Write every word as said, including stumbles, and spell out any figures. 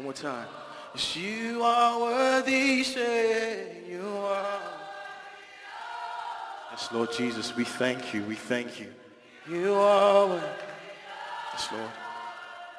more time. Yes, you are worthy, say you are. Yes, Lord Jesus, we thank you, we thank you. You are worthy. Yes, Lord.